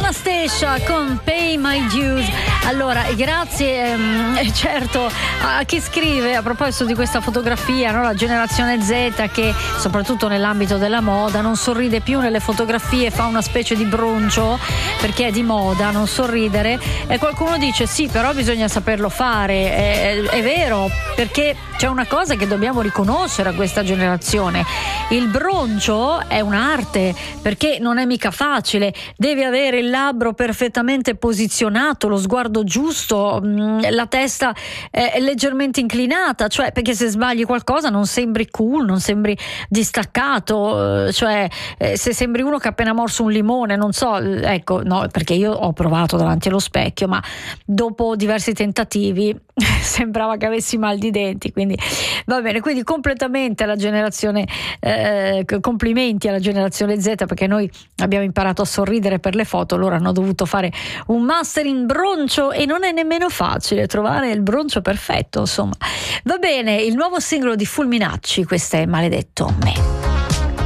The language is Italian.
Anastasia con Pay My Dues. Allora, grazie certo a chi scrive a proposito di questa fotografia, no? La generazione Z che soprattutto nell'ambito della moda non sorride più nelle fotografie, fa una specie di broncio perché è di moda non sorridere, e qualcuno dice sì, però bisogna saperlo fare. È vero, perché c'è una cosa che dobbiamo riconoscere a questa generazione: il broncio è un'arte, perché non è mica facile, devi avere il labbro perfettamente posizionato, lo sguardo giusto, la testa leggermente inclinata, cioè perché se sbagli qualcosa non sembri cool, non sembri distaccato, cioè se sembri uno che ha appena morso un limone, non so, ecco, no, perché io ho provato davanti allo specchio, ma dopo diversi tentativi sembrava che avessi mal di denti, quindi va bene, quindi completamente alla generazione, complimenti alla generazione Z, perché noi abbiamo imparato a sorridere per le foto, loro hanno dovuto fare un master in broncio e non è nemmeno facile trovare il broncio perfetto, insomma. Va bene, il nuovo singolo di Fulminacci, questo è Maledetto Me.